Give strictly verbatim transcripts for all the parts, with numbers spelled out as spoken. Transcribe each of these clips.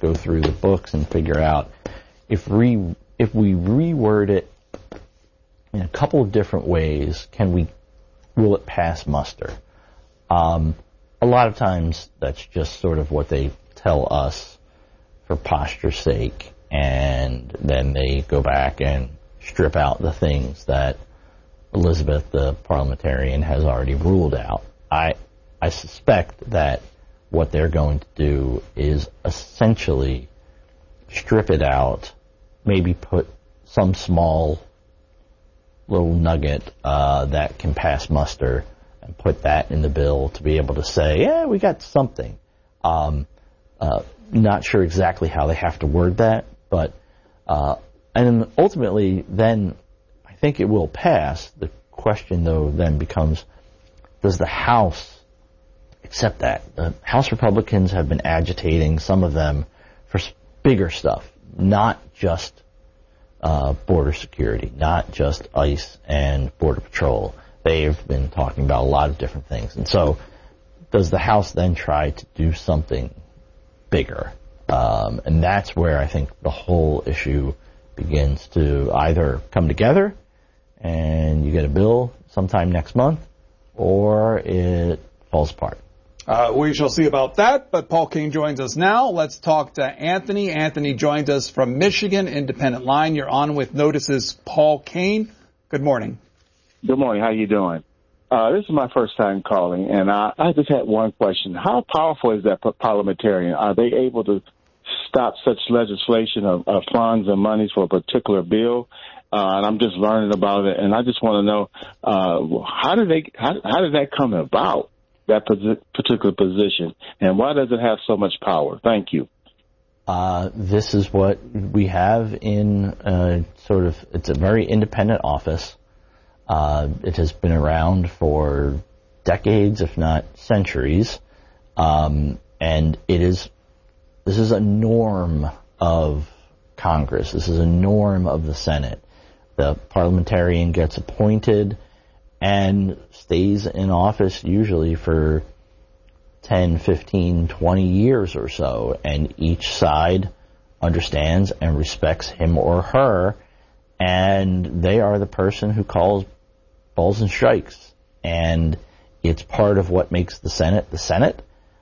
go through the books and figure out if re, if we reword it in a couple of different ways, can we, will it pass muster? Um, a lot of times that's just sort of what they tell us for posture's sake, and then they go back and strip out the things that Elizabeth, the parliamentarian, has already ruled out. I I suspect that what they're going to do is essentially strip it out, maybe put some small little nugget uh, that can pass muster and put that in the bill to be able to say, yeah, we got something. Um, uh, not sure exactly how they have to word that, but uh, and ultimately then I think it will pass. The question, though, then becomes, does the House accept that? The House Republicans have been agitating, some of them, for bigger stuff, not just uh, border security, not just ICE and Border Patrol. They've been talking about a lot of different things. And so does the House then try to do something bigger? Um, and that's where I think the whole issue begins to either come together and you get a bill sometime next month, or it falls apart. Uh, we shall see about that, but Paul Kane joins us now. Let's talk to Anthony. Anthony joins us from Michigan, Independent Line. You're on with Notice's Paul Kane. Good morning. Good morning. How you doing? Uh, this is my first time calling, and I, I just had one question. How powerful is that parliamentarian? Are they able to stop such legislation of, of funds and monies for a particular bill? Uh, and I'm just learning about it, and I just want to know uh, how did they how, how did that come about, that posi- particular position, and why does it have so much power? Thank you. Uh, this is what we have in uh, sort of, it's a very independent office. Uh, it has been around for decades, if not centuries, um, and it is, this is a norm of Congress. This is a norm of the Senate. The parliamentarian gets appointed and stays in office usually for ten, fifteen, twenty years or so, and each side understands and respects him or her, and they are the person who calls balls and strikes. And it's part of what makes the Senate the Senate.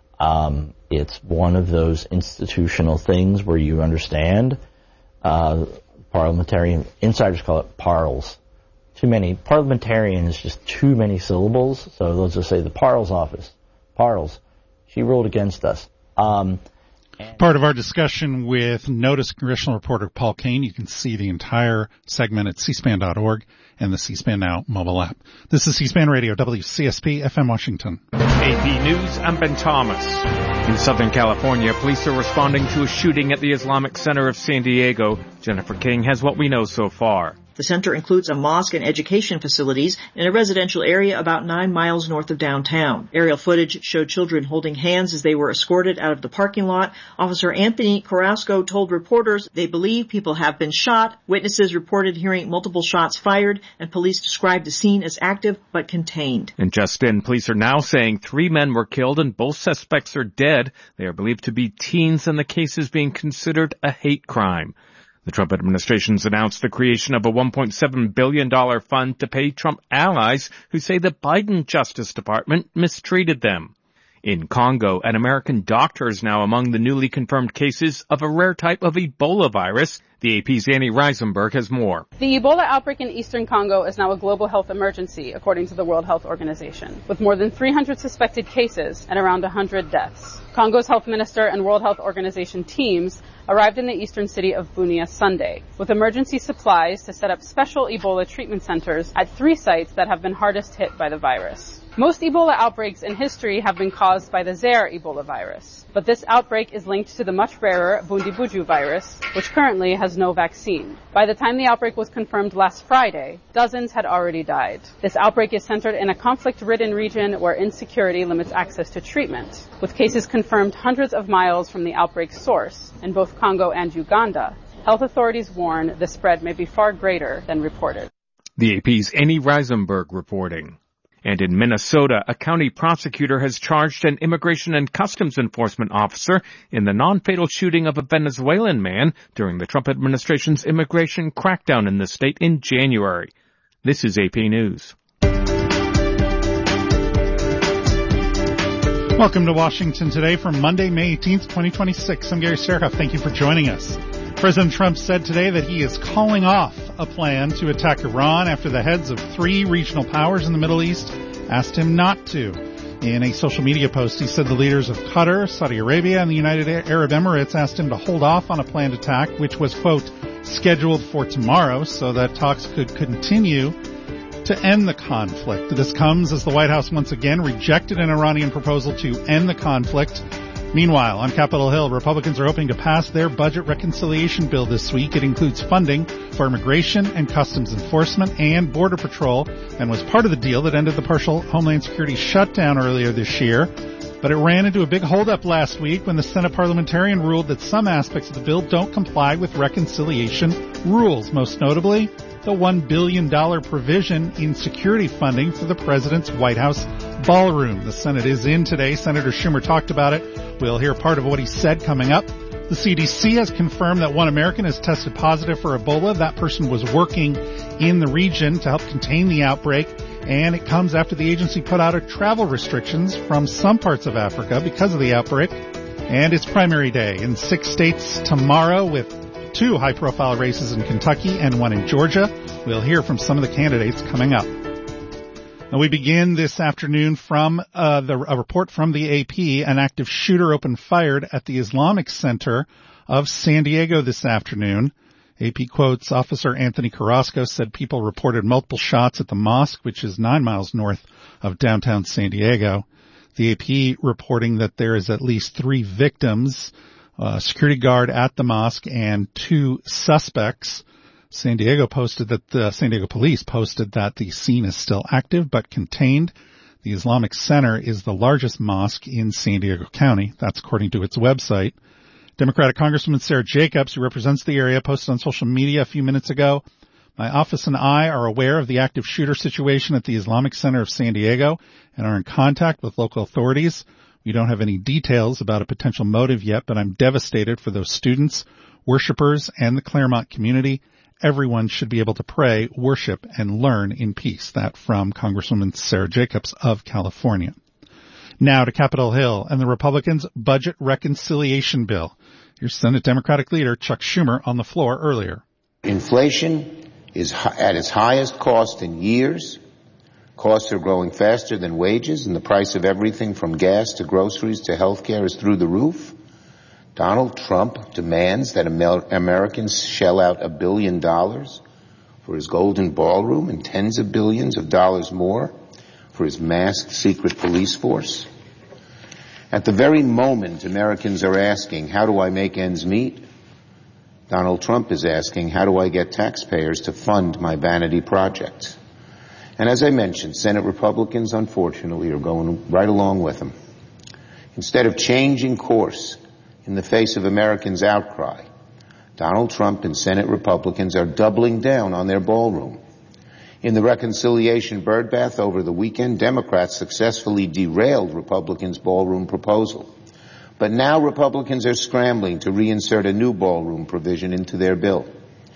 Um, it's one of those institutional things where you understand. Uh, parliamentarian, insiders call it parls. Too many, parliamentarian is just too many syllables, so they'll just say the Parles office. Parles. She ruled against us. Um, Part of our discussion with Notice congressional reporter Paul Kane. You can see the entire segment at c span dot org and the C-SPAN Now mobile app. This is C-SPAN Radio, W C S P, F M Washington. A P News, I'm Ben Thomas. In Southern California, police are responding to a shooting at the Islamic Center of San Diego. Jennifer King has what we know so far. The center includes a mosque and education facilities in a residential area about nine miles north of downtown. Aerial footage showed children holding hands as they were escorted out of the parking lot. Officer Anthony Carrasco told reporters they believe people have been shot. Witnesses reported hearing multiple shots fired, and police described the scene as active but contained. In Justin, police are now saying three men were killed and both suspects are dead. They are believed to be teens, and the case is being considered a hate crime. The Trump administration's announced the creation of a one point seven billion dollars fund to pay Trump allies who say the Biden Justice Department mistreated them. In Congo, an American doctor is now among the newly confirmed cases of a rare type of Ebola virus. The A P's Annie Reisenberg has more. The Ebola outbreak in eastern Congo is now a global health emergency, according to the World Health Organization, with more than three hundred suspected cases and around one hundred deaths. Congo's health minister and World Health Organization teams arrived in the eastern city of Bunia Sunday with emergency supplies to set up special Ebola treatment centers at three sites that have been hardest hit by the virus. Most Ebola outbreaks in history have been caused by the Zaire Ebola virus, but this outbreak is linked to the much rarer Bundibugyo virus, which currently has no vaccine. By the time the outbreak was confirmed last Friday, dozens had already died. This outbreak is centered in a conflict-ridden region where insecurity limits access to treatment, with cases confirmed hundreds of miles from the outbreak's source in both Congo and Uganda. Health authorities warn the spread may be far greater than reported. The A P's Annie Reisenberg reporting. And in Minnesota, a county prosecutor has charged an Immigration and Customs Enforcement officer in the non-fatal shooting of a Venezuelan man during the Trump administration's immigration crackdown in the state in January. This is A P News. Welcome to Washington Today for Monday, May eighteenth, twenty twenty-six. I'm Gary Serhoff. Thank you for joining us. President Trump said today that he is calling off a plan to attack Iran after the heads of three regional powers in the Middle East asked him not to. In a social media post, he said the leaders of Qatar, Saudi Arabia, and the United Arab Emirates asked him to hold off on a planned attack, which was, quote, scheduled for tomorrow so that talks could continue to end the conflict. This comes as the White House once again rejected an Iranian proposal to end the conflict. Meanwhile, on Capitol Hill, Republicans are hoping to pass their budget reconciliation bill this week. It includes funding for immigration and customs enforcement and border patrol, and was part of the deal that ended the partial Homeland Security shutdown earlier this year. But it ran into a big holdup last week when the Senate parliamentarian ruled that some aspects of the bill don't comply with reconciliation rules, most notably the one billion dollars provision in security funding for the president's White House ballroom. The Senate is in today. Senator Schumer talked about it. We'll hear part of what he said coming up. The C D C has confirmed that one American has tested positive for Ebola. That person was working in the region to help contain the outbreak, and it comes after the agency put out a travel restrictions from some parts of Africa because of the outbreak. And it's primary day in six states tomorrow, with two high-profile races in Kentucky and one in Georgia. We'll hear from some of the candidates coming up. Now, we begin this afternoon from uh, the, a report from the A P. An active shooter opened fire at the Islamic Center of San Diego this afternoon. A P quotes Officer Anthony Carrasco said people reported multiple shots at the mosque, which is nine miles north of downtown San Diego. The A P reporting that there is at least three victims, a security guard at the mosque and two suspects. San Diego posted that the San Diego police posted that the scene is still active but contained. The Islamic Center is the largest mosque in San Diego County. That's according to its website. Democratic Congresswoman Sarah Jacobs, who represents the area, posted on social media a few minutes ago, "My office and I are aware of the active shooter situation at the Islamic Center of San Diego and are in contact with local authorities. We don't have any details about a potential motive yet, but I'm devastated for those students, worshipers, and the Claremont community. Everyone should be able to pray, worship, and learn in peace." That from Congresswoman Sarah Jacobs of California. Now to Capitol Hill and the Republicans' budget reconciliation bill. Here's Senate Democratic leader Chuck Schumer on the floor earlier. Inflation is at its highest cost in years. Costs are growing faster than wages, and the price of everything from gas to groceries to health care is through the roof. Donald Trump demands that Amer- Americans shell out a billion dollars for his golden ballroom and tens of billions of dollars more for his masked secret police force. At the very moment Americans are asking, how do I make ends meet? Donald Trump is asking, how do I get taxpayers to fund my vanity projects? And as I mentioned, Senate Republicans, unfortunately, are going right along with him. Instead of changing course in the face of Americans' outcry, Donald Trump and Senate Republicans are doubling down on their ballroom. In the reconciliation birdbath over the weekend, Democrats successfully derailed Republicans' ballroom proposal. But now Republicans are scrambling to reinsert a new ballroom provision into their bill.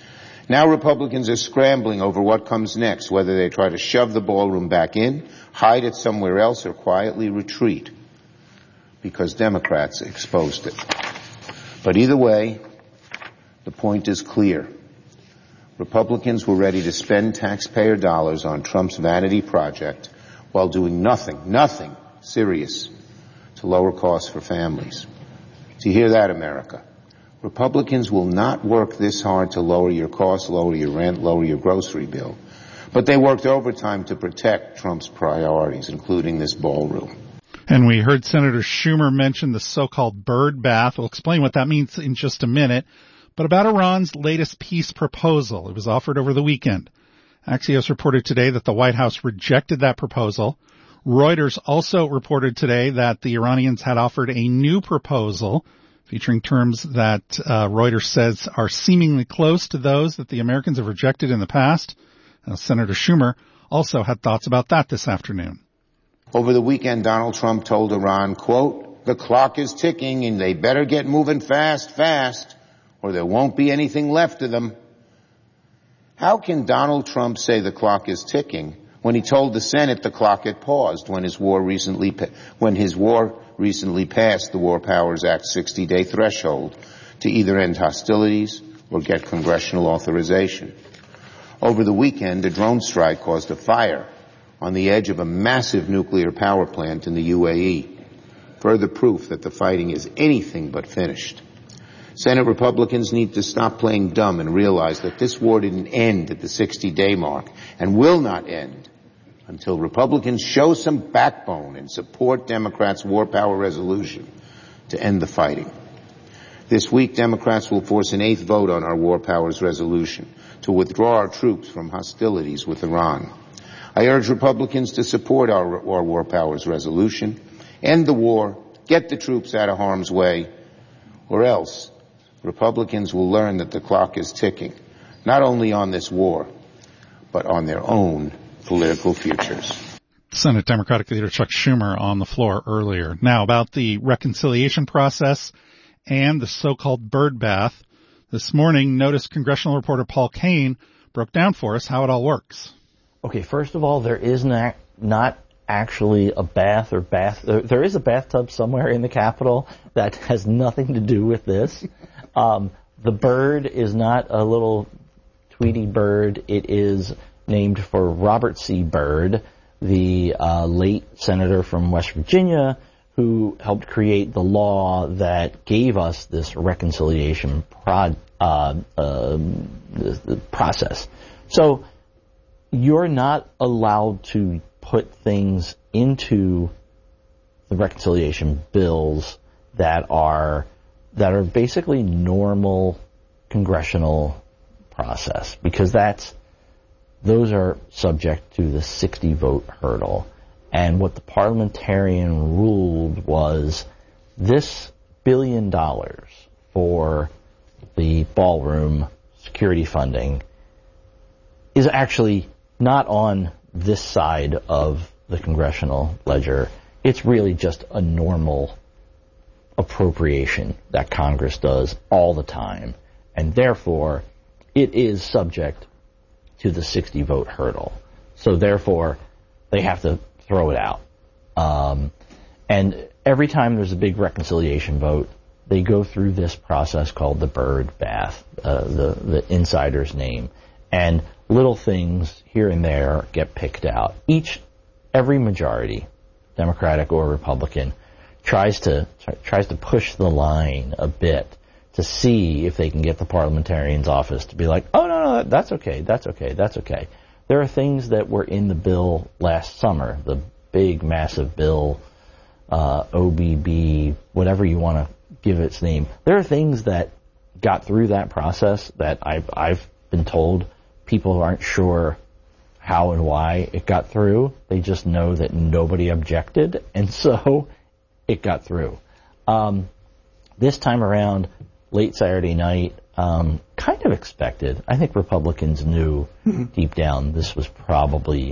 Now Republicans are scrambling over what comes next, whether they try to shove the ballroom back in, hide it somewhere else, or quietly retreat, because Democrats exposed it. But either way, the point is clear. Republicans were ready to spend taxpayer dollars on Trump's vanity project while doing nothing, nothing serious to lower costs for families. Do you hear that, America? Republicans will not work this hard to lower your costs, lower your rent, lower your grocery bill. But they worked overtime to protect Trump's priorities, including this ballroom. And we heard Senator Schumer mention the so-called bird bath. We'll explain what that means in just a minute. But about Iran's latest peace proposal. It was offered over the weekend. Axios reported today that the White House rejected that proposal. Reuters also reported today that the Iranians had offered a new proposal featuring terms that uh, Reuters says are seemingly close to those that the Americans have rejected in the past. Now, Senator Schumer also had thoughts about that this afternoon. Over the weekend, Donald Trump told Iran, quote, "The clock is ticking and they better get moving fast, fast, or there won't be anything left of them." How can Donald Trump say the clock is ticking when he told the Senate the clock had paused when his war recently, when his war recently passed the War Powers Act sixty-day threshold to either end hostilities or get congressional authorization? Over the weekend, a drone strike caused a fire on the edge of a massive nuclear power plant in the U A E, further proof that the fighting is anything but finished. Senate Republicans need to stop playing dumb and realize that this war didn't end at the sixty-day mark and will not end until Republicans show some backbone and support Democrats' war power resolution to end the fighting. This week, Democrats will force an eighth vote on our war powers resolution to withdraw our troops from hostilities with Iran. I urge Republicans to support our, our war powers resolution, end the war, get the troops out of harm's way, or else Republicans will learn that the clock is ticking, not only on this war, but on their own political futures. Senate Democratic Leader Chuck Schumer on the floor earlier. Now, about the reconciliation process and the so-called bird bath. This morning, Notice congressional reporter Paul Kane broke down for us how it all works. Okay, first of all, there is not, not actually a bath or bath. There, there is a bathtub somewhere in the Capitol that has nothing to do with this. Um, the bird is not a little Tweety bird. It is named for Robert C. Byrd, the uh, late senator from West Virginia who helped create the law that gave us this reconciliation prod, uh, uh, the, the process. So you're not allowed to put things into the reconciliation bills that are that are basically normal congressional process, because that's those are subject to the sixty vote hurdle. And what the parliamentarian ruled was this billion dollars for the ballroom security funding is actually not on this side of the congressional ledger. It's really just a normal appropriation that Congress does all the time, and therefore it is subject to the sixty vote hurdle. So therefore they have to throw it out. Um, and every time there's a big reconciliation vote, they go through this process called the bird bath, uh, the, the insider's name. And little things here and there get picked out. Each, every majority, Democratic or Republican, tries to tries to push the line a bit to see if they can get the parliamentarian's office to be like, oh, no, no, that's okay, that's okay, that's okay. There are things that were in the bill last summer, the big, massive bill, uh, O B B, whatever you want to give its name. There are things that got through that process that I've, I've been told people aren't sure how and why it got through. They just know that nobody objected, and so it got through. Um, this time around, late Saturday night, um, kind of expected. I think Republicans knew mm-hmm. deep down this was probably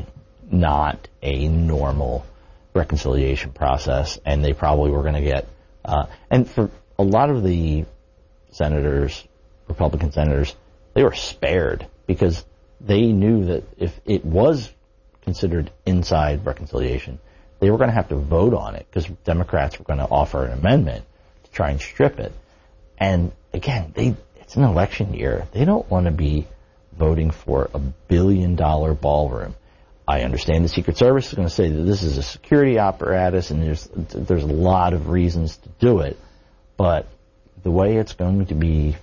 not a normal reconciliation process, and they probably were going to get, uh, and for a lot of the senators, Republican senators, they were spared because they knew that if it was considered inside reconciliation, they were going to have to vote on it because Democrats were going to offer an amendment to try and strip it. And again, they it's an election year. They don't want to be voting for a billion dollar ballroom. I understand the Secret Service is going to say that this is a security apparatus and there's there's a lot of reasons to do it, but the way it's going to be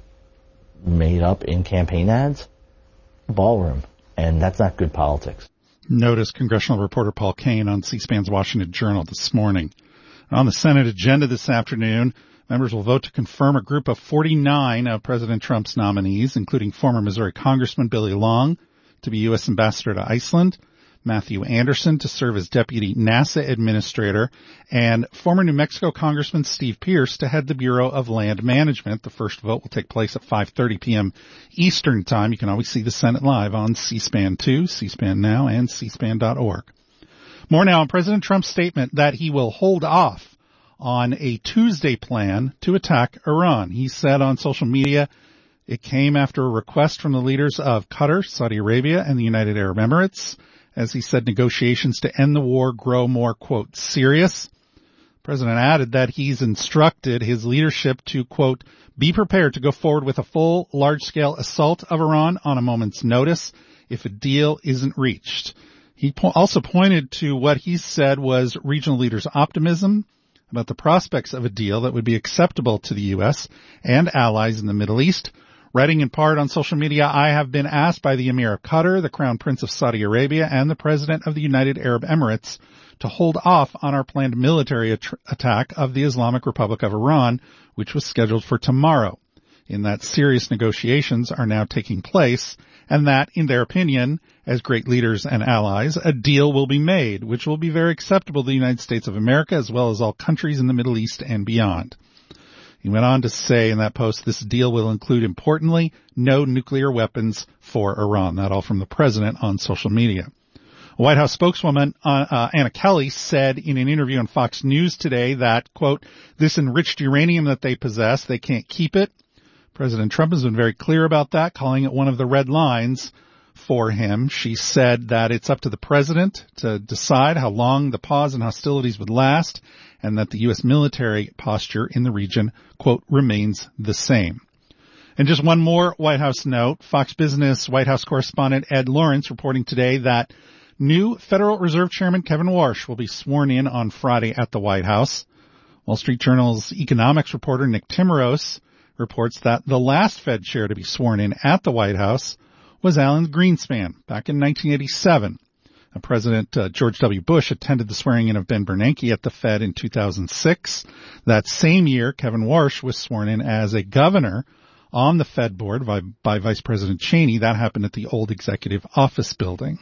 made up in campaign ads, ballroom, and that's not good politics. Notice congressional reporter Paul Kane on C-SPAN's Washington Journal this morning. On the Senate agenda this afternoon, members will vote to confirm a group of forty-nine of President Trump's nominees, including former Missouri Congressman Billy Long to be U S Ambassador to Iceland, Matthew Anderson to serve as Deputy NASA Administrator, and former New Mexico Congressman Steve Pierce to head the Bureau of Land Management. The first vote will take place at five thirty p.m. Eastern Time. You can always see the Senate live on C-SPAN two, C-SPAN Now, and C SPAN dot org. More now on President Trump's statement that he will hold off on a Tuesday plan to attack Iran. He said on social media it came after a request from the leaders of Qatar, Saudi Arabia, and the United Arab Emirates. As he said, negotiations to end the war grow more, quote, serious. The president added that he's instructed his leadership to, quote, be prepared to go forward with a full, large-scale assault of Iran on a moment's notice if a deal isn't reached. He po- also pointed to what he said was regional leaders' optimism about the prospects of a deal that would be acceptable to the U S and allies in the Middle East. Writing in part on social media, I have been asked by the Emir of Qatar, the Crown Prince of Saudi Arabia, and the President of the United Arab Emirates to hold off on our planned military at- attack of the Islamic Republic of Iran, which was scheduled for tomorrow. In that serious negotiations are now taking place, and that, in their opinion, as great leaders and allies, a deal will be made, which will be very acceptable to the United States of America as well as all countries in the Middle East and beyond. He went on to say in that post, this deal will include, importantly, no nuclear weapons for Iran. That all from the president on social media. A White House spokeswoman, uh, uh, Anna Kelly, said in an interview on Fox News today that, quote, this enriched uranium that they possess, they can't keep it. President Trump has been very clear about that, calling it one of the red lines for him. She said that it's up to the president to decide how long the pause in hostilities would last, and that the U S military posture in the region, quote, remains the same. And just one more White House note. Fox Business White House correspondent Ed Lawrence reporting today that new Federal Reserve Chairman Kevin Warsh will be sworn in on Friday at the White House. Wall Street Journal's economics reporter Nick Timiraos reports that the last Fed chair to be sworn in at the White House was Alan Greenspan back in nineteen eighty-seven. President uh, George W. Bush attended the swearing-in of Ben Bernanke at the Fed in two thousand six. That same year, Kevin Warsh was sworn in as a governor on the Fed board by, by Vice President Cheney. That happened at the old executive office building.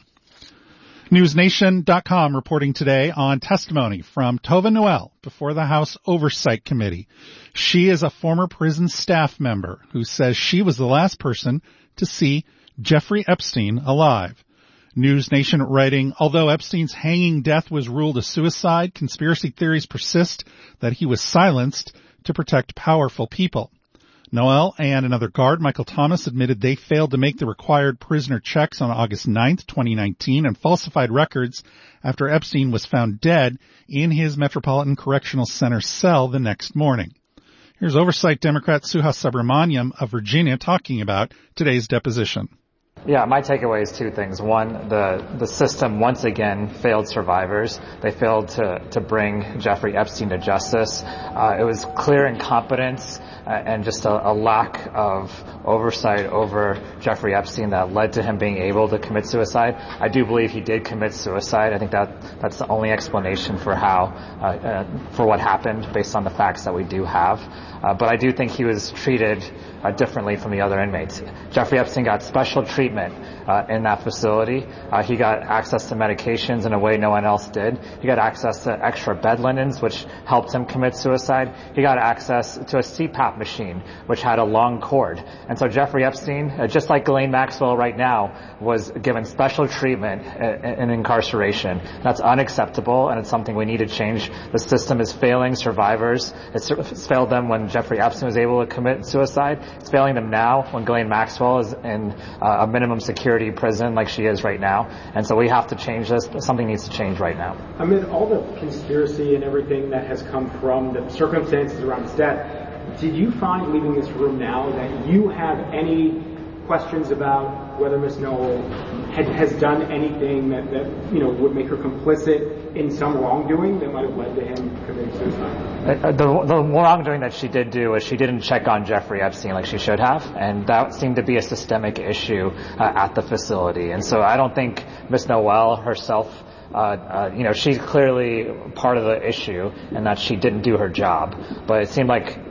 News Nation dot com reporting today on testimony from Tova Noel before the House Oversight Committee. She is a former prison staff member who says she was the last person to see Jeffrey Epstein alive. News Nation writing, although Epstein's hanging death was ruled a suicide, conspiracy theories persist that he was silenced to protect powerful people. Noel and another guard, Michael Thomas, admitted they failed to make the required prisoner checks on August ninth, twenty nineteen, and falsified records after Epstein was found dead in his Metropolitan Correctional Center cell the next morning. Here's Oversight Democrat Suhas Subramaniam of Virginia talking about today's deposition. Yeah, my takeaway is two things. One, the, the system once again failed survivors. They failed to, to bring Jeffrey Epstein to justice. Uh, it was clear incompetence uh, and just a, a lack of oversight over Jeffrey Epstein that led to him being able to commit suicide. I do believe he did commit suicide. I think that that's the only explanation for how, uh, uh, for what happened based on the facts that we do have. Uh, but I do think he was treated uh, differently from the other inmates. Jeffrey Epstein got special treatment uh, in that facility. Uh, he got access to medications in a way no one else did. He got access to extra bed linens, which helped him commit suicide. He got access to a C PAP machine, which had a long cord. And so Jeffrey Epstein, uh, just like Ghislaine Maxwell right now, was given special treatment in, in incarceration. That's unacceptable, and it's something we need to change. The system is failing survivors. It's, it's failed them when Jeffrey Epstein was able to commit suicide. It's failing them now when Ghislaine Maxwell is in uh, a minimum security prison like she is right now. And so we have to change this. Something needs to change right now. Amid all the conspiracy and everything that has come from the circumstances around his death, did you find leaving this room now that you have any questions about whether Miz Noel had, has done anything that, that you know would make her complicit in some wrongdoing that might have led to him committing suicide? Uh, the, the wrongdoing that she did do is she didn't check on Jeffrey Epstein like she should have, and that seemed to be a systemic issue uh, at the facility. And so I don't think Miz Noel herself, Uh, uh, you know, she's clearly part of the issue and that she didn't do her job. But it seemed like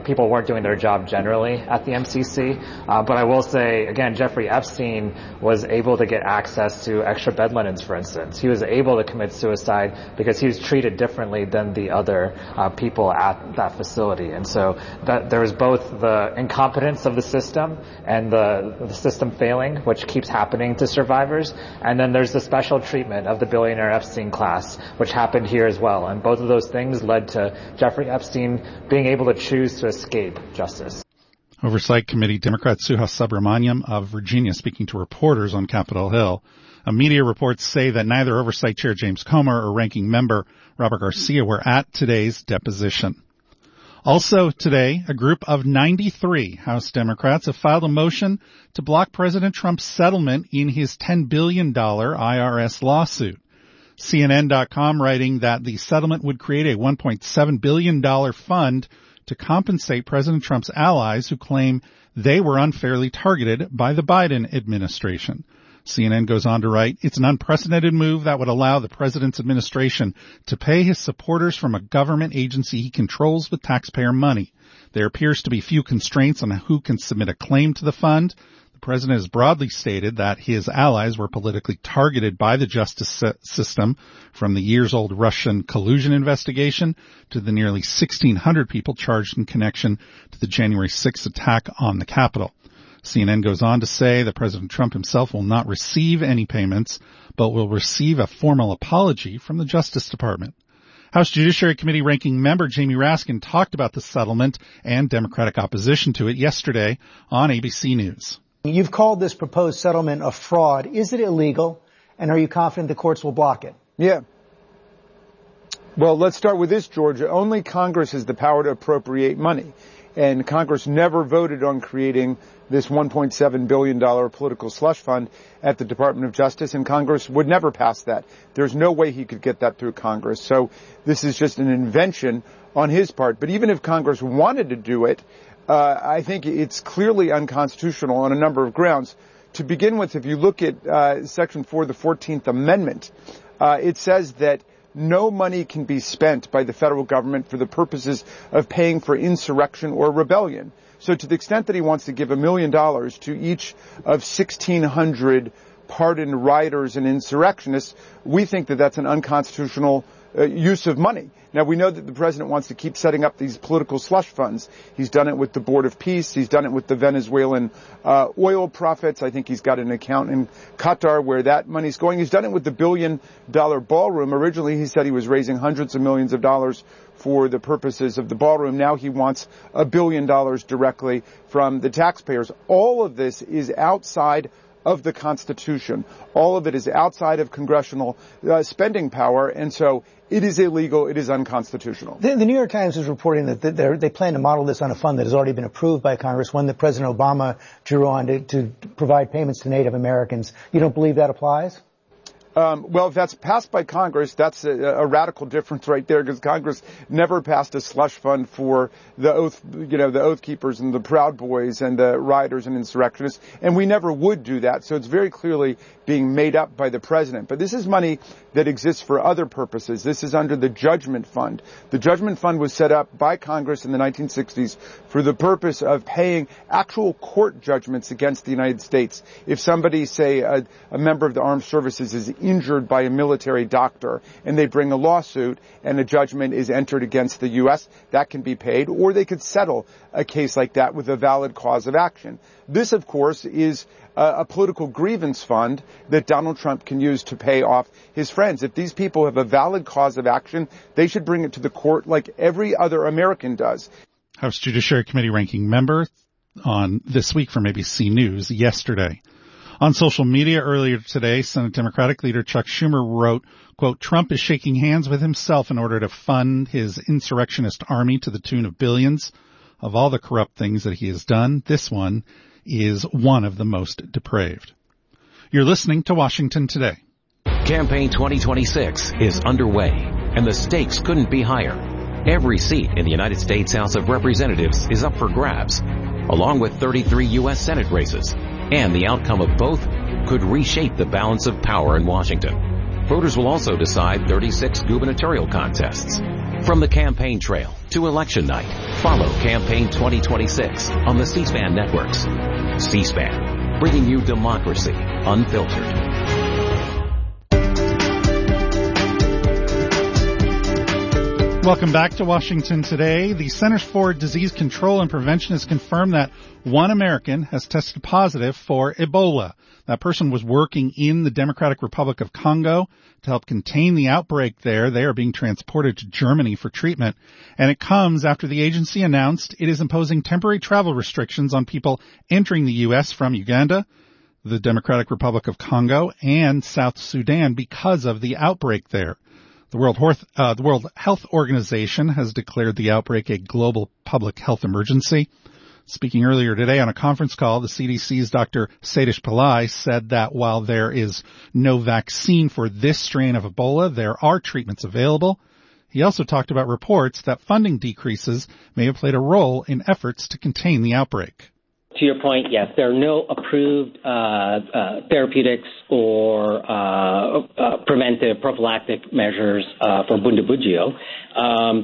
people weren't doing their job generally at the M C C. Uh, but I will say, again, Jeffrey Epstein was able to get access to extra bed linens, for instance. He was able to commit suicide because he was treated differently than the other uh, people at that facility. And so that there was both the incompetence of the system and the, the system failing, which keeps happening to survivors. And then there's the special treatment of the billionaire Epstein class, which happened here as well. And both of those things led to Jeffrey Epstein being able to choose to escape justice. Oversight Committee Democrat Suhas Subramaniam of Virginia speaking to reporters on Capitol Hill. Uh, media reports say that neither Oversight Chair James Comer or Ranking Member Robert Garcia were at today's deposition. Also today, a group of ninety-three House Democrats have filed a motion to block President Trump's settlement in his ten billion dollars I R S lawsuit. C N N dot com writing that the settlement would create a one point seven billion dollars fund to compensate President Trump's allies who claim they were unfairly targeted by the Biden administration. C N N goes on to write, it's an unprecedented move that would allow the president's administration to pay his supporters from a government agency he controls with taxpayer money. There appears to be few constraints on who can submit a claim to the fund. The president has broadly stated that his allies were politically targeted by the justice system, from the years-old Russian collusion investigation to the nearly sixteen hundred people charged in connection to the January sixth attack on the Capitol. C N N goes on to say that President Trump himself will not receive any payments, but will receive a formal apology from the Justice Department. House Judiciary Committee Ranking Member Jamie Raskin talked about the settlement and Democratic opposition to it yesterday on A B C News. You've called this proposed settlement a fraud. Is it illegal, and are you confident the courts will block it? Yeah. Well, let's start with this, Georgia. Only Congress has the power to appropriate money, and Congress never voted on creating this one point seven billion dollars political slush fund at the Department of Justice, and Congress would never pass that. There's no way he could get that through Congress. So this is just an invention on his part. But even if Congress wanted to do it, uh, I think it's clearly unconstitutional on a number of grounds. To begin with, if you look at uh, Section four of the fourteenth Amendment, uh, it says that no money can be spent by the federal government for the purposes of paying for insurrection or rebellion. So to the extent that he wants to give a million dollars to each of sixteen hundred pardoned rioters and insurrectionists, we think that that's an unconstitutional uh, use of money. Now, we know that the president wants to keep setting up these political slush funds. He's done it with the Board of Peace. He's done it with the Venezuelan uh, oil profits. I think he's got an account in Qatar where that money's going. He's done it with the billion-dollar ballroom. Originally, he said he was raising hundreds of millions of dollars for the purposes of the ballroom. Now he wants a billion dollars directly from the taxpayers. All of this is outside of the Constitution. All of it is outside of congressional uh, spending power, and so it is illegal. It is unconstitutional. The, the New York Times is reporting that they plan to model this on a fund that has already been approved by Congress, one that President Obama drew on to, to provide payments to Native Americans. You don't believe that applies? Um, well, if that's passed by Congress, that's a, a radical difference right there, because Congress never passed a slush fund for the oath, you know, the Oath Keepers and the Proud Boys and the rioters and insurrectionists, and we never would do that. So it's very clearly being made up by the president. But this is money that exists for other purposes. This is under the Judgment Fund. The Judgment Fund was set up by Congress in the nineteen sixties for the purpose of paying actual court judgments against the United States. If somebody, say, a, a member of the armed services is injured by a military doctor and they bring a lawsuit and a judgment is entered against the U S, that can be paid, or they could settle a case like that with a valid cause of action. This, of course, is a, a political grievance fund that Donald Trump can use to pay off his friends. If these people have a valid cause of action, they should bring it to the court like every other American does. House Judiciary Committee Ranking Member on This Week from A B C News yesterday. On social media earlier today, Senate Democratic leader Chuck Schumer wrote, quote, Trump is shaking hands with himself in order to fund his insurrectionist army to the tune of billions. Of all the corrupt things that he has done, this one is one of the most depraved. You're listening to Washington Today. Campaign twenty twenty-six is underway, and the stakes couldn't be higher. Every seat in the United States House of Representatives is up for grabs, along with thirty-three U S Senate races. And the outcome of both could reshape the balance of power in Washington. Voters will also decide thirty-six gubernatorial contests. From the campaign trail to election night. Follow Campaign twenty twenty-six on the C-SPAN networks. C-SPAN, bringing you democracy unfiltered. Welcome back to Washington Today. The Centers for Disease Control and Prevention has confirmed that one American has tested positive for Ebola. That person was working in the Democratic Republic of Congo to help contain the outbreak there. They are being transported to Germany for treatment. And it comes after the agency announced it is imposing temporary travel restrictions on people entering the U S from Uganda, the Democratic Republic of Congo, and South Sudan because of the outbreak there. The World, Health, uh, the World Health Organization has declared the outbreak a global public health emergency. Speaking earlier today on a conference call, the C D C's Doctor Satish Pillai said that while there is no vaccine for this strain of Ebola, there are treatments available. He also talked about reports that funding decreases may have played a role in efforts to contain the outbreak. To your point, yes, there are no approved uh, uh, therapeutics or uh, uh, preventive prophylactic measures uh, for Bundibugyo. Um,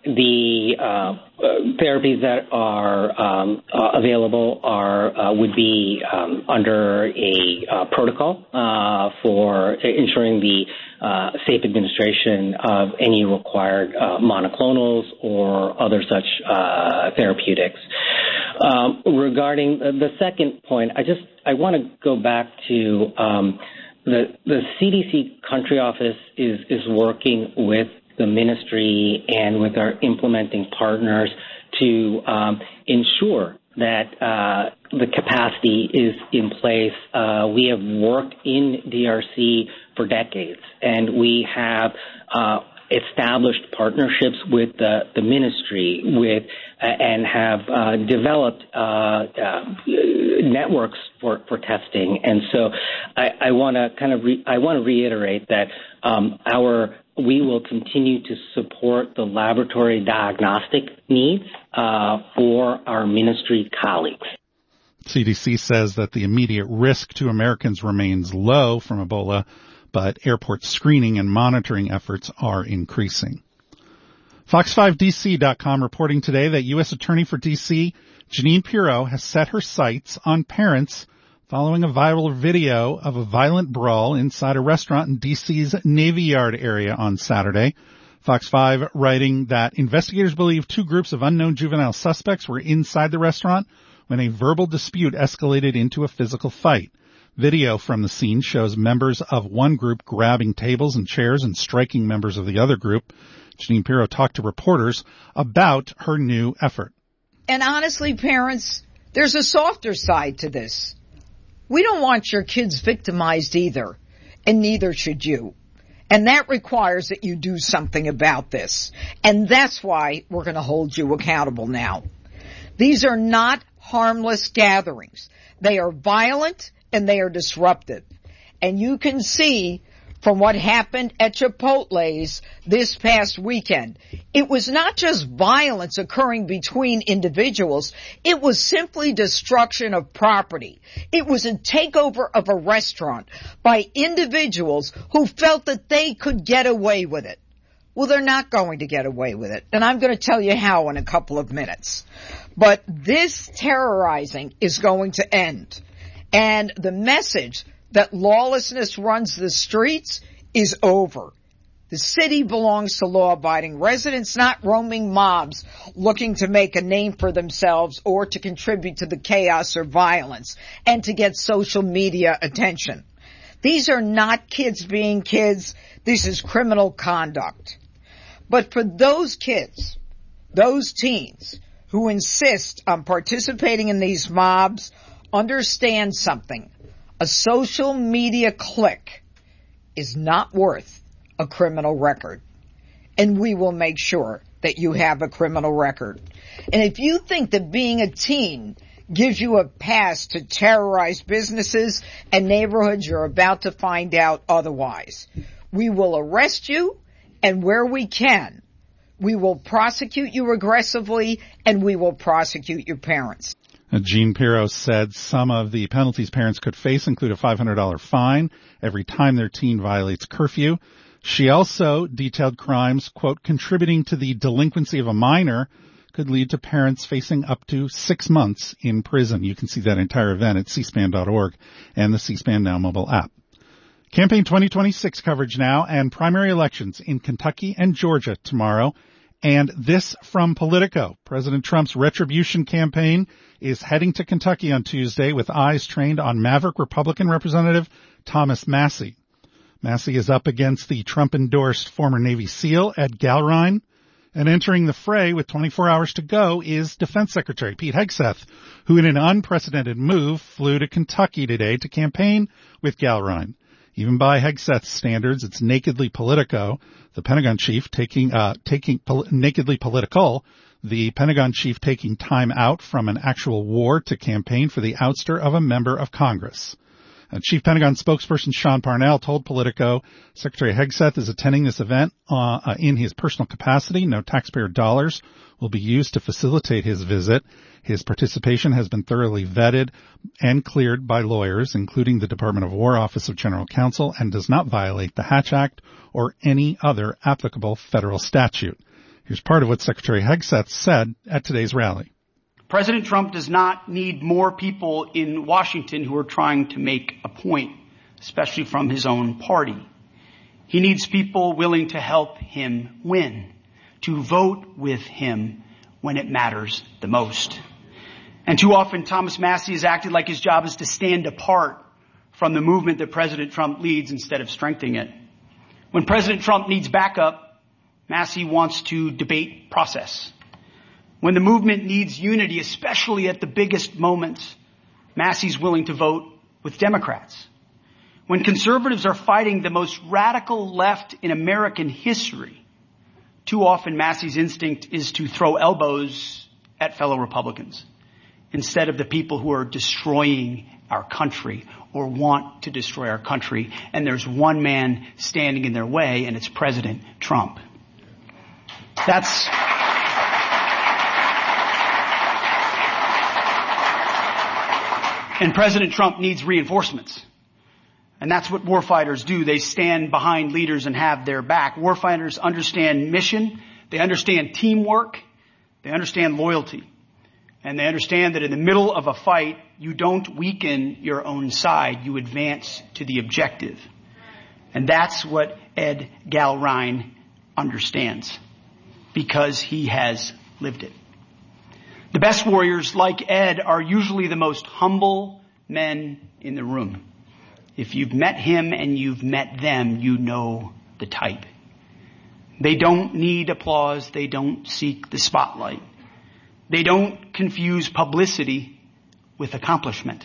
the uh, uh, therapies that are um, uh, available are uh, would be um, under a uh, protocol uh, for ensuring the uh, safe administration of any required uh, monoclonals or other such uh, therapeutics. Um, regarding the second point, I just I want to go back to um, the the C D C country office is is working with the ministry and with our implementing partners to um, ensure that uh, the capacity is in place. Uh, we have worked in D R C for decades, and we have uh, established partnerships with the, the ministry with uh, and have uh, developed uh, uh, networks for, for testing. And so I, I want to kind of re- I want to reiterate that um, our we will continue to support the laboratory diagnostic needs uh, for our ministry colleagues. C D C says that the immediate risk to Americans remains low from Ebola, but airport screening and monitoring efforts are increasing. Fox five D C dot com reporting today that U S Attorney for D C, Jeanine Pirro, has set her sights on parents following a viral video of a violent brawl inside a restaurant in D C's Navy Yard area on Saturday. Fox five writing that investigators believe two groups of unknown juvenile suspects were inside the restaurant when a verbal dispute escalated into a physical fight. Video from the scene shows members of one group grabbing tables and chairs and striking members of the other group. Jeanine Pirro talked to reporters about her new effort. And honestly, parents, there's a softer side to this. We don't want your kids victimized either, and neither should you. And that requires that you do something about this. And that's why we're going to hold you accountable now. These are not harmless gatherings. They are violent and they are disruptive. And you can see from what happened at Chipotle's this past weekend, it was not just violence occurring between individuals. It was simply destruction of property. It was a takeover of a restaurant by individuals who felt that they could get away with it. Well, they're not going to get away with it. And I'm going to tell you how in a couple of minutes. But this terrorizing is going to end. And the message that lawlessness runs the streets is over. The city belongs to law-abiding residents, not roaming mobs looking to make a name for themselves or to contribute to the chaos or violence and to get social media attention. These are not kids being kids. This is criminal conduct. But for those kids, those teens who insist on participating in these mobs, understand something. A social media click is not worth a criminal record. And we will make sure that you have a criminal record. And if you think that being a teen gives you a pass to terrorize businesses and neighborhoods, you're about to find out otherwise. We will arrest you, and where we can, we will prosecute you aggressively, and we will prosecute your parents. Jeanine Pirro said some of the penalties parents could face include a five hundred dollars fine every time their teen violates curfew. She also detailed crimes, quote, contributing to the delinquency of a minor could lead to parents facing up to six months in prison. You can see that entire event at c span dot org and the C-SPAN Now mobile app. Campaign twenty twenty-six coverage now and primary elections in Kentucky and Georgia tomorrow. And this from Politico. President Trump's retribution campaign is heading to Kentucky on Tuesday with eyes trained on maverick Republican Representative Thomas Massie. Massie is up against the Trump-endorsed former Navy SEAL Ed Gallrein. And entering the fray with twenty-four hours to go is Defense Secretary Pete Hegseth, who in an unprecedented move flew to Kentucky today to campaign with Gallrein. Even by Hegseth's standards, it's nakedly Politico, the Pentagon chief taking, uh, taking, pol- nakedly political, the Pentagon chief taking time out from an actual war to campaign for the ouster of a member of Congress. Uh, Chief Pentagon spokesperson Sean Parnell told Politico Secretary Hegseth is attending this event uh, uh, in his personal capacity. No taxpayer dollars will be used to facilitate his visit. His participation has been thoroughly vetted and cleared by lawyers, including the Department of War Office of General Counsel, and does not violate the Hatch Act or any other applicable federal statute. Here's part of what Secretary Hegseth said at today's rally. President Trump does not need more people in Washington who are trying to make a point, especially from his own party. He needs people willing to help him win, to vote with him when it matters the most. And too often, Thomas Massie has acted like his job is to stand apart from the movement that President Trump leads instead of strengthening it. When President Trump needs backup, Massie wants to debate process. When the movement needs unity, especially at the biggest moments, Massie's willing to vote with Democrats. When conservatives are fighting the most radical left in American history, too often Massie's instinct is to throw elbows at fellow Republicans instead of the people who are destroying our country or want to destroy our country. And there's one man standing in their way, and it's President Trump. That's... And President Trump needs reinforcements. And that's what warfighters do. They stand behind leaders and have their back. Warfighters understand mission. They understand teamwork. They understand loyalty. And they understand that in the middle of a fight, you don't weaken your own side. You advance to the objective. And that's what Ed Gallrein understands, because he has lived it. The best warriors, like Ed, are usually the most humble men in the room. If you've met him and you've met them, you know the type. They don't need applause. They don't seek the spotlight. They don't confuse publicity with accomplishment.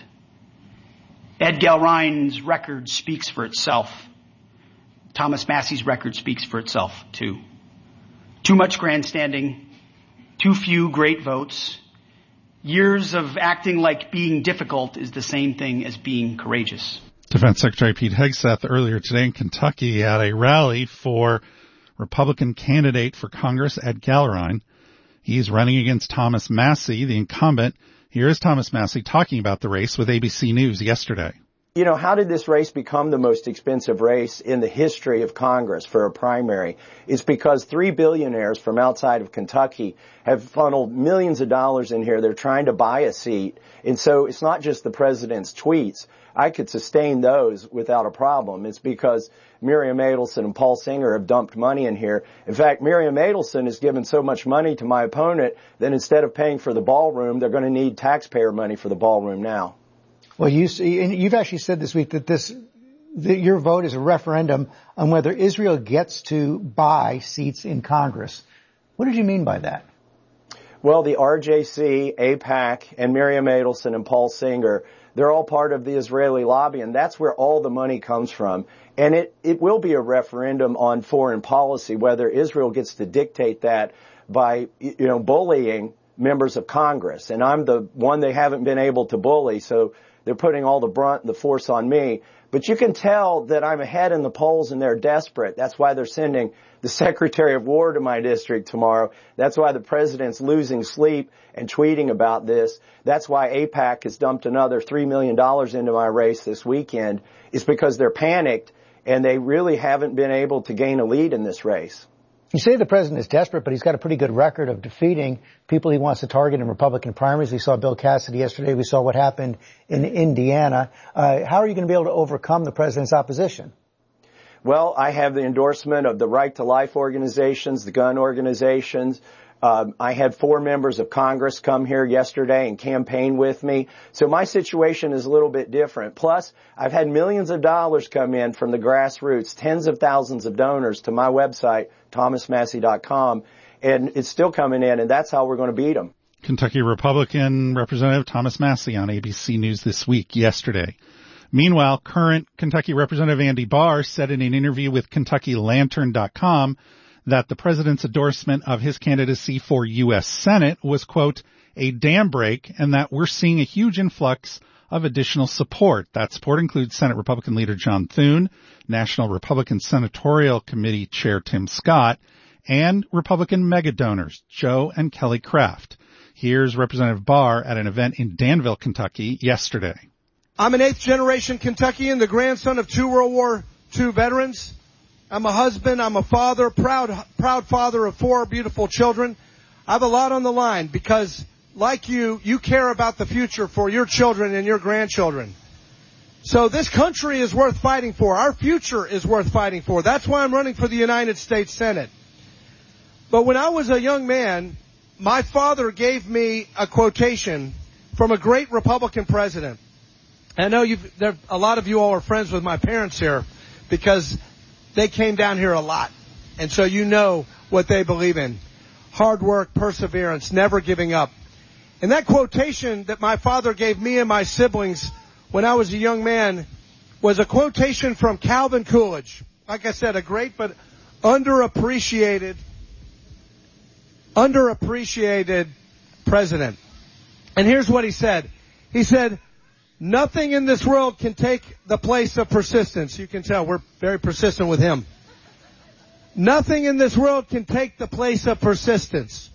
Ed Gallrein's record speaks for itself. Thomas Massie's record speaks for itself, too. Too much grandstanding. Too few great votes. Years of acting like being difficult is the same thing as being courageous. Defense Secretary Pete Hegseth earlier today in Kentucky at a rally for Republican candidate for Congress Ed Gallrein. He's running against Thomas Massie, the incumbent. Here is Thomas Massie talking about the race with A B C News yesterday. You know, how did this race become the most expensive race in the history of Congress for a primary? It's because three billionaires from outside of Kentucky have funneled millions of dollars in here. They're trying to buy a seat. And so it's not just the president's tweets. I could sustain those without a problem. It's because Miriam Adelson and Paul Singer have dumped money in here. In fact, Miriam Adelson has given so much money to my opponent that instead of paying for the ballroom, they're going to need taxpayer money for the ballroom now. Well, you see, and you've actually said this week that this, that your vote is a referendum on whether Israel gets to buy seats in Congress. What did you mean by that? Well, the R J C, AIPAC, and Miriam Adelson and Paul Singer, they're all part of the Israeli lobby, and that's where all the money comes from. And it, it will be a referendum on foreign policy, whether Israel gets to dictate that by, you know, bullying members of Congress. And I'm the one they haven't been able to bully, so they're putting all the brunt and the force on me. But you can tell that I'm ahead in the polls and they're desperate. That's why they're sending the Secretary of War to my district tomorrow. That's why the president's losing sleep and tweeting about this. That's why AIPAC has dumped another three million dollars into my race this weekend. It's because they're panicked and they really haven't been able to gain a lead in this race. You say the president is desperate, but he's got a pretty good record of defeating people he wants to target in Republican primaries. We saw Bill Cassidy yesterday. We saw what happened in Indiana. Uh, how are you going to be able to overcome the president's opposition? Well, I have the endorsement of the Right to Life organizations, the gun organizations. Um, I had four members of Congress come here yesterday and campaign with me. So my situation is a little bit different. Plus, I've had millions of dollars come in from the grassroots, tens of thousands of donors to my website, thomas massey dot com, and it's still coming in, and that's how we're going to beat them. Kentucky Republican Representative Thomas Massie on A B C News This Week yesterday. Meanwhile, current Kentucky Representative Andy Barr said in an interview with Kentucky Lantern dot com that the president's endorsement of his candidacy for U S Senate was, quote, a dam break, and that we're seeing a huge influx of additional support. That support includes Senate Republican leader John Thune, National Republican Senatorial Committee Chair Tim Scott, and Republican mega donors Joe and Kelly Craft. Here's Representative Barr at an event in Danville, Kentucky yesterday. I'm an eighth generation Kentuckian, the grandson of two World War Two veterans. I'm a husband, I'm a father, proud, proud father of four beautiful children. I have a lot on the line because, like you, you care about the future for your children and your grandchildren. So this country is worth fighting for. Our future is worth fighting for. That's why I'm running for the United States Senate. But when I was a young man, my father gave me a quotation from a great Republican president. I know you've, there, a lot of you all are friends with my parents here because they came down here a lot. And so you know what they believe in. Hard work, perseverance, never giving up. And that quotation that my father gave me and my siblings when I was a young man was a quotation from Calvin Coolidge. Like I said, a great but underappreciated, underappreciated president. And here's what he said. He said, nothing in this world can take the place of persistence. You can tell we're very persistent with him. Nothing in this world can take the place of persistence.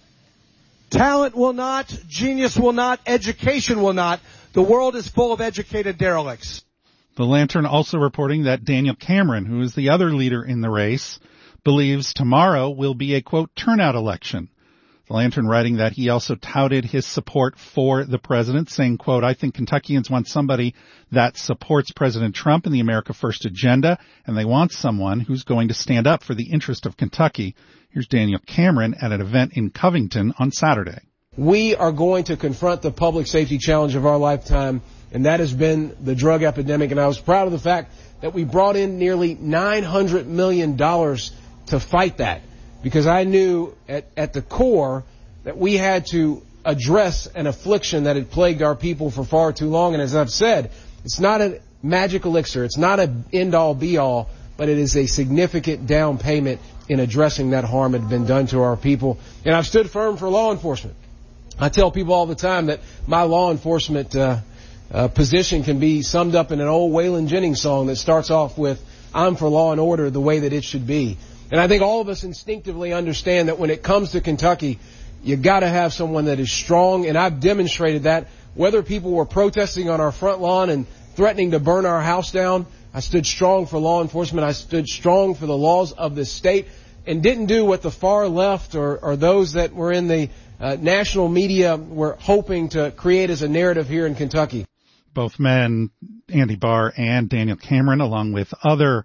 Talent will not, genius will not, education will not. The world is full of educated derelicts. The Lantern also reporting that Daniel Cameron, who is the other leader in the race, believes tomorrow will be a, quote, turnout election. The Lantern writing that he also touted his support for the president, saying, quote, I think Kentuckians want somebody that supports President Trump and the America First agenda, and they want someone who's going to stand up for the interest of Kentucky. Here's Daniel Cameron at an event in Covington on Saturday. We are going to confront the public safety challenge of our lifetime, and that has been the drug epidemic. And I was proud of the fact that we brought in nearly nine hundred million dollars to fight that, because I knew at, at the core that we had to address an affliction that had plagued our people for far too long. And as I've said, it's not a magic elixir. It's not an end-all, be-all, but it is a significant down payment in addressing that harm that had been done to our people. And I've stood firm for law enforcement. I tell people all the time that my law enforcement uh, uh, position can be summed up in an old Waylon Jennings song that starts off with, I'm for law and order the way that it should be. And I think all of us instinctively understand that when it comes to Kentucky, you got to have someone that is strong, and I've demonstrated that. Whether people were protesting on our front lawn and threatening to burn our house down, I stood strong for law enforcement. I stood strong for the laws of this state and didn't do what the far left or, or those that were in the uh, national media were hoping to create as a narrative here in Kentucky. Both men, Andy Barr and Daniel Cameron, along with other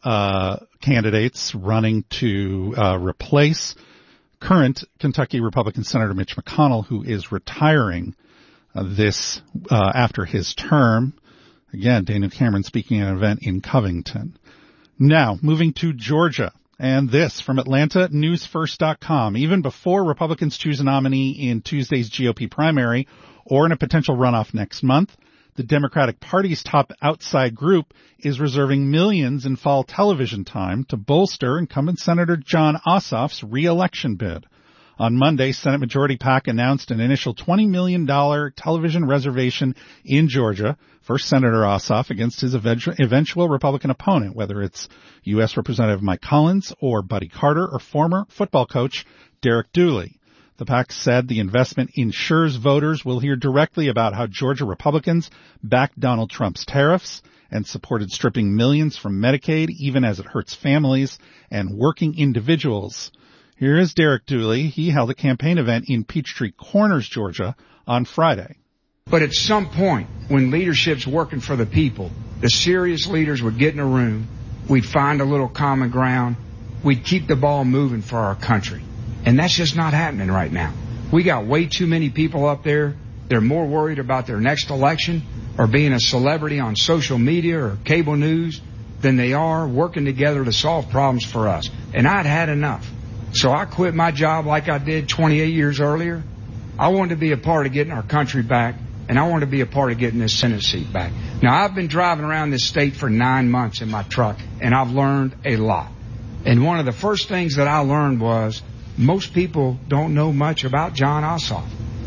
uh candidates running to uh replace current Kentucky Republican Senator Mitch McConnell, who is retiring uh, this uh after his term. Again, Daniel Cameron speaking at an event in Covington. Now, moving to Georgia. And this from Atlanta News First dot com. Even before Republicans choose a nominee in Tuesday's G O P primary or in a potential runoff next month, the Democratic Party's top outside group is reserving millions in fall television time to bolster incumbent Senator Jon Ossoff's re-election bid. On Monday, Senate Majority PAC announced an initial twenty million dollars television reservation in Georgia for Senator Ossoff against his eventual Republican opponent, whether it's U S Representative Mike Collins or Buddy Carter or former football coach Derek Dooley. The PAC said the investment ensures voters will hear directly about how Georgia Republicans backed Donald Trump's tariffs and supported stripping millions from Medicaid, even as it hurts families and working individuals. Here is Derek Dooley. He held a campaign event in Peachtree Corners, Georgia, on Friday. But at some point, when leadership's working for the people, the serious leaders would get in a room, we'd find a little common ground, we'd keep the ball moving for our country. And that's just not happening right now. We got way too many people up there. They're more worried about their next election or being a celebrity on social media or cable news than they are working together to solve problems for us. And I'd had enough. So I quit my job like I did twenty-eight years earlier. I wanted to be a part of getting our country back, and I wanted to be a part of getting this Senate seat back. Now, I've been driving around this state for nine months in my truck, and I've learned a lot. And one of the first things that I learned was most people don't know much about Jon Ossoff.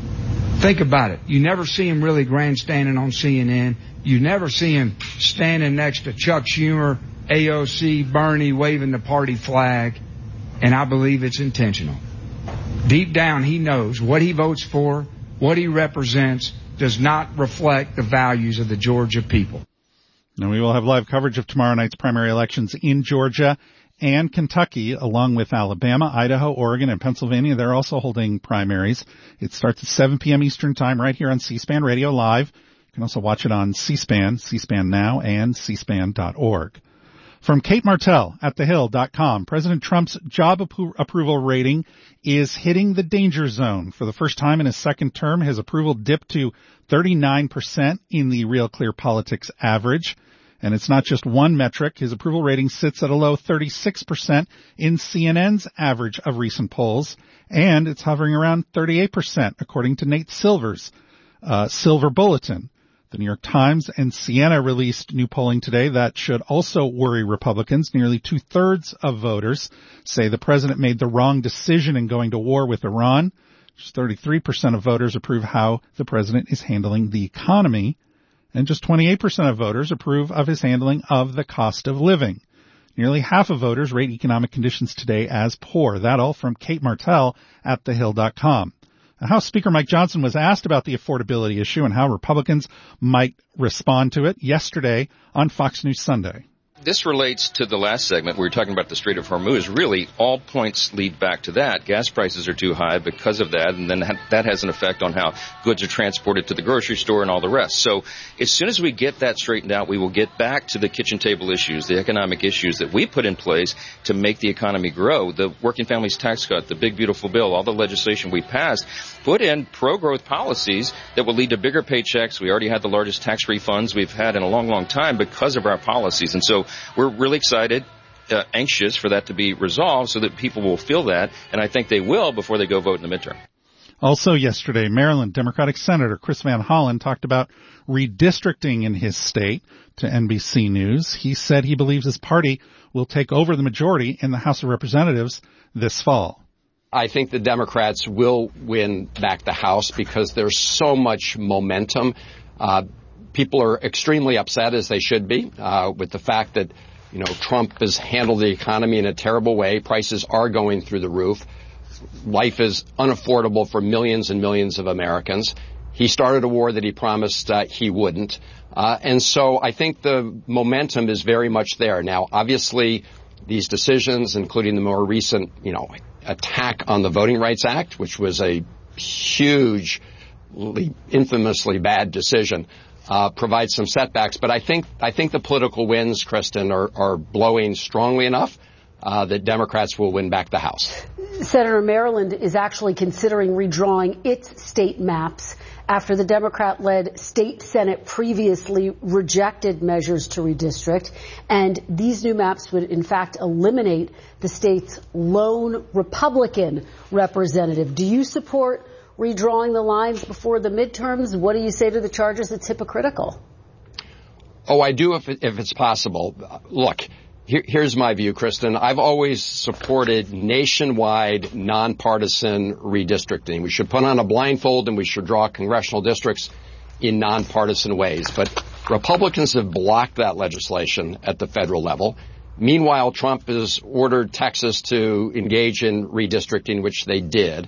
Think about it. You never see him really grandstanding on C N N. You never see him standing next to Chuck Schumer, A O C, Bernie, waving the party flag. And I believe it's intentional. Deep down, he knows what he votes for, what he represents, does not reflect the values of the Georgia people. Now, we will have live coverage of tomorrow night's primary elections in Georgia and Kentucky, along with Alabama, Idaho, Oregon, and Pennsylvania. They're also holding primaries. It starts at seven p.m. Eastern Time right here on C-SPAN Radio Live. You can also watch it on C-SPAN, C-SPAN Now, and C SPAN dot org. From Kate Martell at the hill dot com, President Trump's job appro- approval rating is hitting the danger zone. For the first time in his second term, his approval dipped to thirty-nine percent in the Real Clear Politics average. And it's not just one metric. His approval rating sits at a low thirty-six percent in C N N's average of recent polls. And it's hovering around thirty-eight percent, according to Nate Silver's uh, Silver Bulletin. The New York Times and Siena released new polling today that should also worry Republicans. Nearly two-thirds of voters say the president made the wrong decision in going to war with Iran. Just thirty-three percent of voters approve how the president is handling the economy. And just twenty-eight percent of voters approve of his handling of the cost of living. Nearly half of voters rate economic conditions today as poor. That all from Kate Martell at the hill dot com. House Speaker Mike Johnson was asked about the affordability issue and how Republicans might respond to it yesterday on Fox News Sunday. This relates to the last segment. We were talking about the Strait of Hormuz. Really, all points lead back to that. Gas prices are too high because of that, and then that has an effect on how goods are transported to the grocery store and all the rest. So as soon as we get that straightened out, we will get back to the kitchen table issues, the economic issues that we put in place to make the economy grow. The Working Families Tax Cut, the big, beautiful bill, all the legislation we passed, put in pro-growth policies that will lead to bigger paychecks. We already had the largest tax refunds we've had in a long, long time because of our policies. And so we're really excited, uh, anxious for that to be resolved so that people will feel that, and I think they will before they go vote in the midterm. Also yesterday, Maryland Democratic Senator Chris Van Hollen talked about redistricting in his state to N B C News. He said he believes his party will take over the majority in the House of Representatives this fall. I think the Democrats will win back the House because there's so much momentum. Uh, people are extremely upset, as they should be, uh, with the fact that, you know, Trump has handled the economy in a terrible way. Prices are going through the roof. Life is unaffordable for millions and millions of Americans. He started a war that he promised uh, he wouldn't. Uh, and so I think the momentum is very much there. Now, obviously, these decisions, including the more recent, you know, attack on the Voting Rights Act, which was a huge, infamously bad decision, uh, provide some setbacks. But I think I think the political winds, Kristen, are, are blowing strongly enough uh, that Democrats will win back the House. Senator, Maryland is actually considering redrawing its state maps after the Democrat-led state Senate previously rejected measures to redistrict. And these new maps would, in fact, eliminate the state's lone Republican representative. Do you support redrawing the lines before the midterms? What do you say to the charges? It's hypocritical. Oh, I do if, it, if it's possible. Look, here, here's my view, Kristen. I've always supported nationwide, nonpartisan redistricting. We should put on a blindfold and we should draw congressional districts in nonpartisan ways. But Republicans have blocked that legislation at the federal level. Meanwhile, Trump has ordered Texas to engage in redistricting, which they did.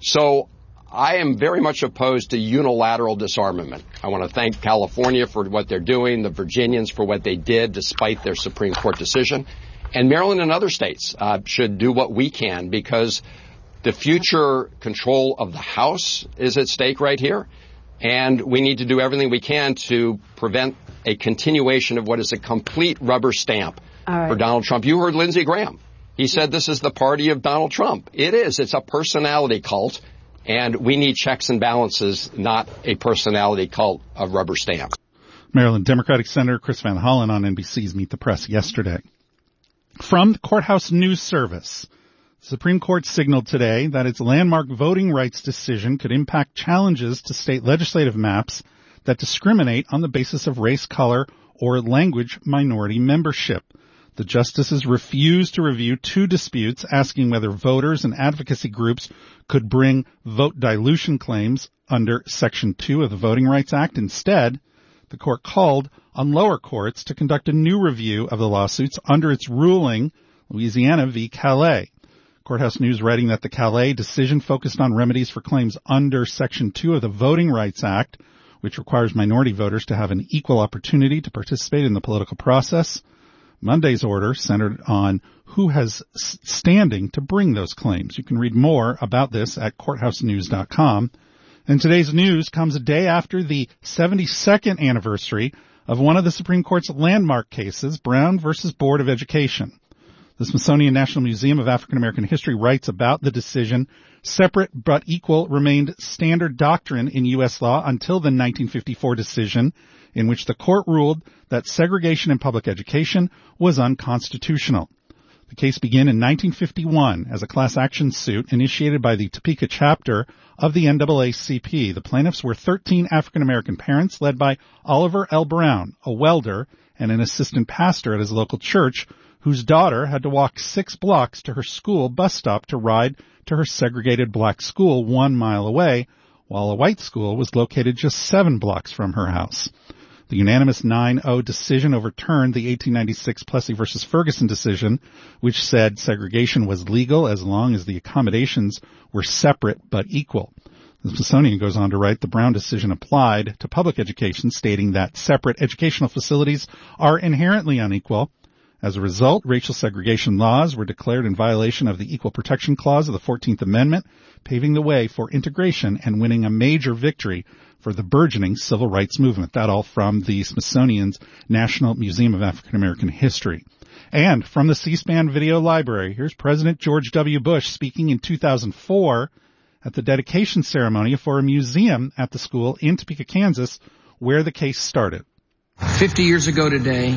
So I am very much opposed to unilateral disarmament. I want to thank California for what they're doing, the Virginians for what they did despite their Supreme Court decision, and Maryland and other states uh, should do what we can, because the future control of the House is at stake right here, and we need to do everything we can to prevent a continuation of what is a complete rubber stamp right. for Donald Trump. You heard Lindsey Graham. He said this is the party of Donald Trump. It is. It's a personality cult. And we need checks and balances, not a personality cult of rubber stamps. Maryland Democratic Senator Chris Van Hollen on N B C's Meet the Press yesterday. From the Courthouse News Service, the Supreme Court signaled today that its landmark voting rights decision could impact challenges to state legislative maps that discriminate on the basis of race, color, or language minority membership. The justices refused to review two disputes asking whether voters and advocacy groups could bring vote dilution claims under Section two of the Voting Rights Act. Instead, the court called on lower courts to conduct a new review of the lawsuits under its ruling, Louisiana v. Calais. Courthouse News writing that the Calais decision focused on remedies for claims under Section two of the Voting Rights Act, which requires minority voters to have an equal opportunity to participate in the political process. Monday's order centered on who has standing to bring those claims. You can read more about this at courthouse news dot com. And today's news comes a day after the seventy-second anniversary of one of the Supreme Court's landmark cases, Brown versus Board of Education. The Smithsonian National Museum of African American History writes about the decision. Separate but equal remained standard doctrine in U S law until the nineteen fifty-four decision, in which the court ruled that segregation in public education was unconstitutional. The case began in nineteen fifty-one as a class action suit initiated by the Topeka chapter of the N double A C P. The plaintiffs were thirteen African American parents led by Oliver L. Brown, a welder and an assistant pastor at his local church, whose daughter had to walk six blocks to her school bus stop to ride to her segregated black school one mile away, while a white school was located just seven blocks from her house. The unanimous nine oh decision overturned the eighteen ninety-six Plessy versus Ferguson decision, which said segregation was legal as long as the accommodations were separate but equal. The Smithsonian goes on to write the Brown decision applied to public education, stating that separate educational facilities are inherently unequal. As a result, racial segregation laws were declared in violation of the Equal Protection Clause of the fourteenth Amendment, paving the way for integration and winning a major victory for the burgeoning civil rights movement. That all from the Smithsonian's National Museum of African American History. And from the C-SPAN Video Library, here's President George W. Bush speaking in two thousand four at the dedication ceremony for a museum at the school in Topeka, Kansas, where the case started. Fifty years ago today,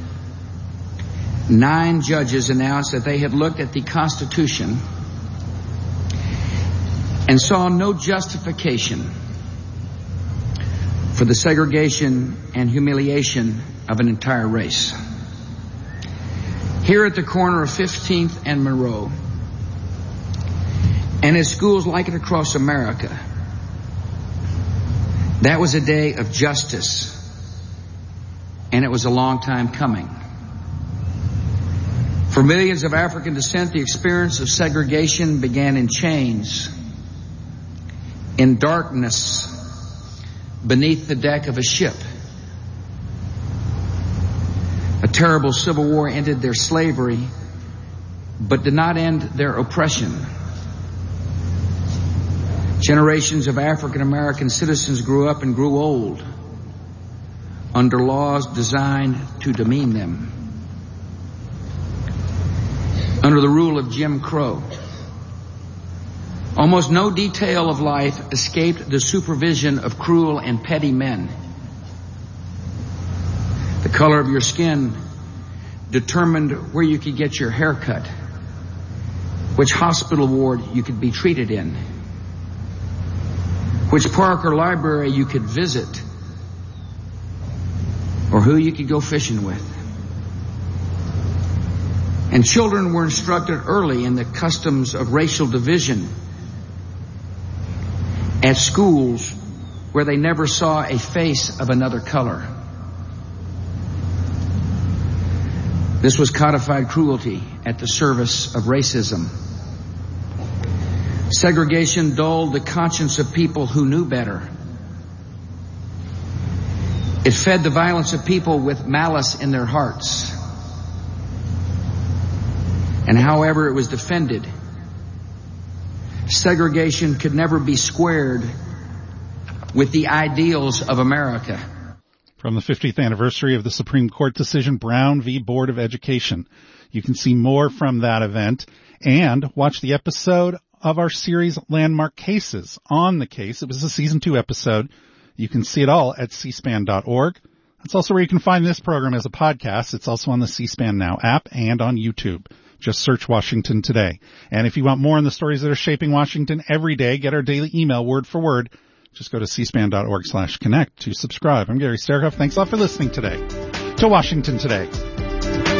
nine judges announced that they had looked at the Constitution and saw no justification for the segregation and humiliation of an entire race. Here at the corner of fifteenth and Monroe, and at schools like it across America, that was a day of justice, and it was a long time coming. For millions of African descent, the experience of segregation began in chains, in darkness, beneath the deck of a ship. A terrible civil war ended their slavery, but did not end their oppression. Generations of African American citizens grew up and grew old under laws designed to demean them. Under the rule of Jim Crow, almost no detail of life escaped the supervision of cruel and petty men. The color of your skin determined where you could get your hair cut, which hospital ward you could be treated in, which park or library you could visit, or who you could go fishing with. And children were instructed early in the customs of racial division at schools where they never saw a face of another color. This was codified cruelty at the service of racism. Segregation dulled the conscience of people who knew better. It fed the violence of people with malice in their hearts. And however it was defended, segregation could never be squared with the ideals of America. From the fiftieth anniversary of the Supreme Court decision, Brown v. Board of Education. You can see more from that event and watch the episode of our series Landmark Cases on the case. It was a season two episode. You can see it all at c span dot org. That's also where you can find this program as a podcast. It's also on the C-SPAN Now app and on YouTube. Just search Washington Today. And if you want more on the stories that are shaping Washington every day, get our daily email word for word. Just go to c span dot org slash connect to subscribe. I'm Gary Sterhoff. Thanks a lot for listening today to Washington Today.